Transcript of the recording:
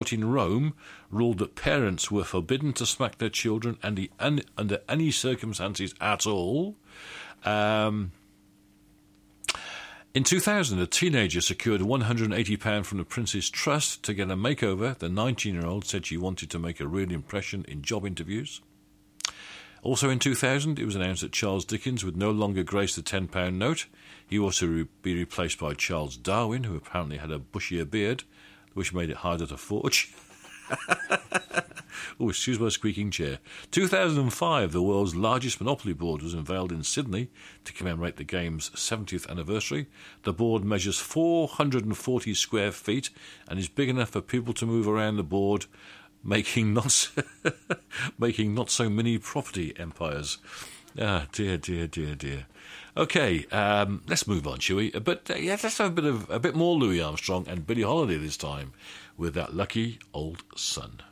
court in Rome ruled that parents were forbidden to smack their children under any circumstances at all. In 2000, a teenager secured £180 from the Prince's Trust to get a makeover. The 19-year-old said she wanted to make a real impression in job interviews. Also in 2000, it was announced that Charles Dickens would no longer grace the £10 note. He was to be replaced by Charles Darwin, who apparently had a bushier beard, which made it harder to forge. Oh, excuse my squeaking chair. 2005, the world's largest Monopoly board was unveiled in Sydney to commemorate the game's 70th anniversary. The board measures 440 square feet and is big enough for people to move around the board, making not so many property empires. Ah, dear. Okay, let's move on, shall we? But let's have a bit more Louis Armstrong and Billie Holiday this time with That Lucky Old Sun.